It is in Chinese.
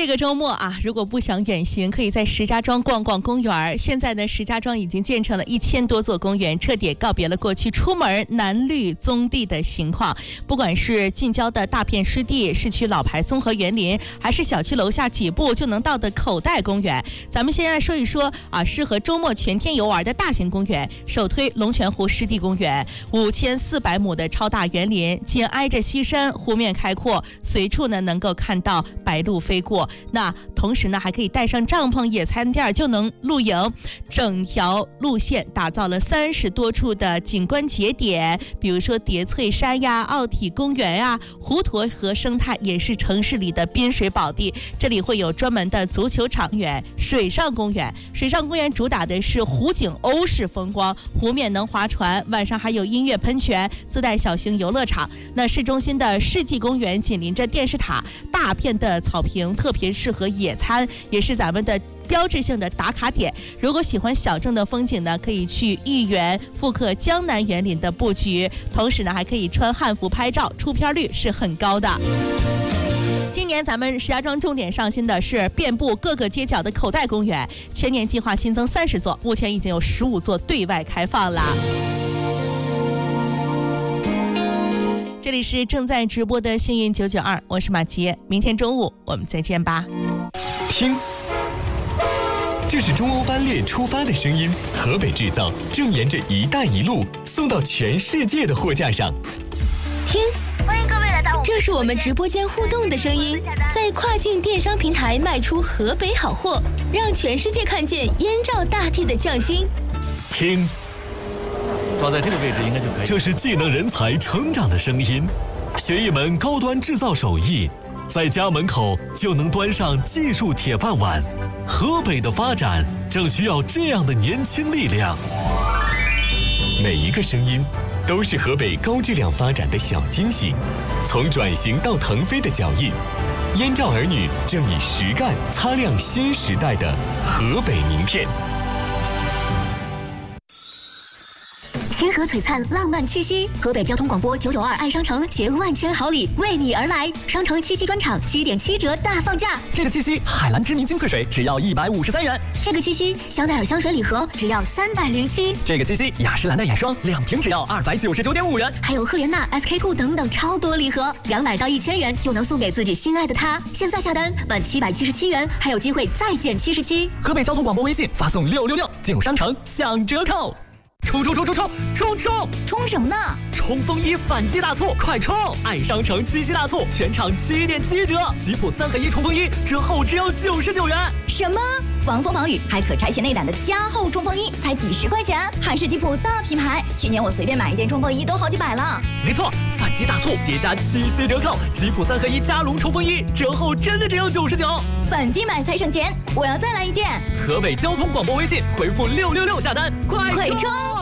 这个周末啊，如果不想远行，可以在石家庄逛逛公园。现在呢，石家庄已经建成了1000多座公园，彻底告别了过去出门蓝绿棕地的情况。不管是近郊的大片湿地、市区老牌综合园林，还是小区楼下几步就能到的口袋公园，咱们先来说一说啊，适合周末全天游玩的大型公园。首推龙泉湖湿地公园，5400亩的超大园林，紧挨着西山，湖面开阔，随处呢能够看到白鹭飞过。那同时呢，还可以带上帐篷、野餐垫就能露营。整条路线打造了30多处的景观节点，比如说叠翠山呀、奥体公园呀、滹沱河生态也是城市里的滨水宝地。这里会有专门的足球场园、水上公园。水上公园主打的是湖景欧式风光，湖面能划船，晚上还有音乐喷泉，自带小型游乐场。那市中心的世纪公园紧邻着电视塔，大片的草坪特别适合野餐，也是咱们的标志性的打卡点。如果喜欢小众的风景呢，可以去豫园复刻江南园林的布局，同时呢还可以穿汉服拍照，出片率是很高的。今年咱们石家庄重点上新的是遍布各个街角的口袋公园，全年计划新增30座，目前已经有15座对外开放了。这里是正在直播的幸运992，我是马杰，明天中午我们再见吧。 听，这是中欧班列出发的声音，河北制造正沿着一带一路送到全世界的货架上。 听，欢迎各位来到这是我们直播间互动的声音，在跨境电商平台卖出河北好货，让全世界看见燕赵大地的匠心。 听， 抓在这个位置应该就可以。 这是技能人才成长的声音，学一门高端制造手艺，在家门口就能端上技术铁饭碗。河北的发展正需要这样的年轻力量。每一个声音都是河北高质量发展的小惊喜，从转型到腾飞的脚印，燕赵儿女正以实干擦亮新时代的河北名片。 天河璀璨，浪漫气息。河北交通广播992爱商城携万千好礼为你而来，商城七夕专场7.7折大放价。 这个七夕，海蓝之谜精粹水只要153元。 这个七夕，香奈儿香水礼盒只要307。 这个七夕，雅诗兰黛眼霜2瓶只要299.5元。 还有赫莲娜、SK two 等等超多礼盒，200到1000元就能送给自己心爱的他。现在下单满777元，还有机会再减77。 河北交通广播微信发送666，进入商城享折扣。冲！ 冲什么呢？ 冲锋衣反击大促，快冲！爱商城七夕大促，全场7.7折，吉普3合1冲锋衣折后只要99元。 什么？防风防雨还可拆卸内胆的加厚冲锋衣，才几10块钱，还是吉普大品牌。去年我随便买一件冲锋衣都好几百了。 没错，反击大促叠加七夕折扣，吉普3合1加绒冲锋衣折后真的只要99。 反击买才省钱，我要再来一件。 河北交通广播微信回复666下单，快冲！